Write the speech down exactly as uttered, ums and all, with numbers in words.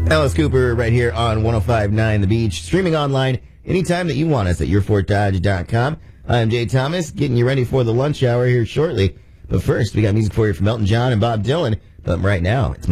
Alice Cooper right here on one oh five point nine The Beach. Streaming online anytime that you want us at your fort dodge dot com. I'm Jay Thomas, getting you ready for the lunch hour here shortly. But first, we got music for you from Elton John and Bob Dylan. But right now, it's